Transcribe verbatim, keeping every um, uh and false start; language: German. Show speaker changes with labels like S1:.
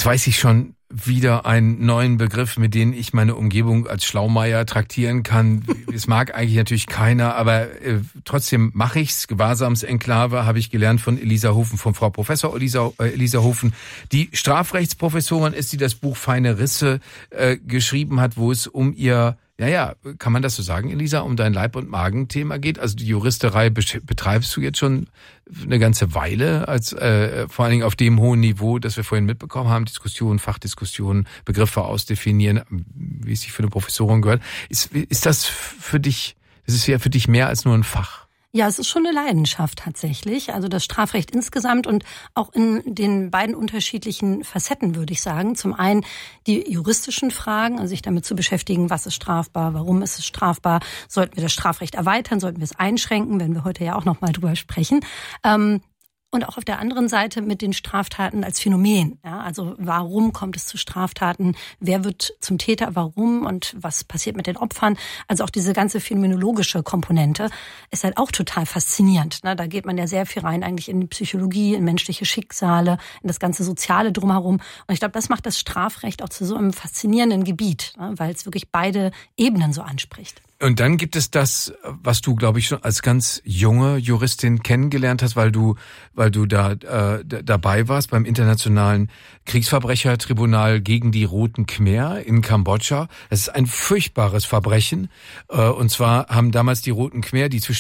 S1: Jetzt weiß ich schon wieder einen neuen Begriff, mit dem ich meine Umgebung als Schlaumeier traktieren kann. Es mag eigentlich natürlich keiner, aber äh, trotzdem mache ich's. Gewahrsamsenklave habe ich gelernt von Elisa Hofen, von Frau Professor Elisa, äh, Elisa Hofen, die Strafrechtsprofessorin ist, die das Buch Feine Risse äh, geschrieben hat, wo es um ihr, ja, ja, kann man das so sagen, Elisa, um dein Leib- und Magenthema geht? Also die Juristerei betreibst du jetzt schon eine ganze Weile, als äh, vor allen Dingen auf dem hohen Niveau, das wir vorhin mitbekommen haben, Diskussionen, Fachdiskussionen, Begriffe ausdefinieren, wie es sich für eine Professorin gehört. Ist, ist das für dich, das ist ja für dich mehr als nur ein Fach?
S2: Ja, es ist schon eine Leidenschaft tatsächlich. Also das Strafrecht insgesamt und auch in den beiden unterschiedlichen Facetten, würde ich sagen. Zum einen die juristischen Fragen, also sich damit zu beschäftigen, was ist strafbar, warum ist es strafbar, sollten wir das Strafrecht erweitern, sollten wir es einschränken, werden wir heute ja auch noch mal drüber sprechen. Ähm, Und auch auf der anderen Seite mit den Straftaten als Phänomen. Ja, also warum kommt es zu Straftaten? Wer wird zum Täter? Warum? Und was passiert mit den Opfern? Also auch diese ganze phänomenologische Komponente ist halt auch total faszinierend. Da geht man ja sehr viel rein eigentlich in die Psychologie, in menschliche Schicksale, in das ganze Soziale drumherum. Und ich glaube, das macht das Strafrecht auch zu so einem faszinierenden Gebiet, weil es wirklich beide Ebenen so anspricht.
S1: Und dann gibt es das, was du, glaube ich, schon als ganz junge Juristin kennengelernt hast, weil du, weil du da äh, dabei warst beim Internationalen Kriegsverbrechertribunal gegen die Roten Khmer in Kambodscha. Das ist ein furchtbares Verbrechen. Äh, und zwar haben damals die Roten Khmer, die zwischen